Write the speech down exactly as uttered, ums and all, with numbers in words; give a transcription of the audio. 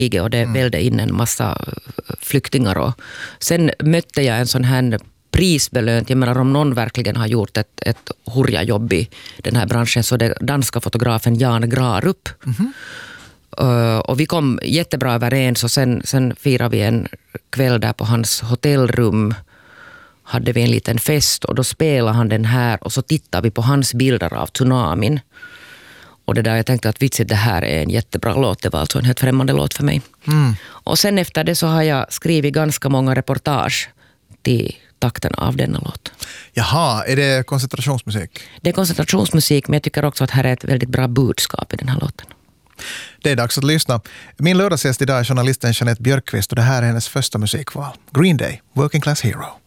och det mm. välde in en massa flyktingar. Och sen mötte jag en sån här prisbelönt. Jag menar, om någon verkligen har gjort ett, ett hurja-jobb i den här branschen så det är danska fotografen Jan Grarup. Mm-hmm. Uh, och vi kom jättebra överens och sen, sen firade vi en kväll där på hans hotellrum. Hade vi en liten fest och då spelade han den här och så tittade vi på hans bilder av tsunamin. Och det där jag tänkte att vitsigt, det här är en jättebra låt. Det var alltså en helt främmande låt för mig. Mm. Och sen efter det så har jag skrivit ganska många reportage till takten av denna låt. Jaha, är det koncentrationsmusik? Det är koncentrationsmusik, men jag tycker också att här är ett väldigt bra budskap i den här låten. Det är dags att lyssna. Min lördagsgäst idag är journalisten Jeanette Björkqvist och det här är hennes första musikval. Green Day, Working Class Hero.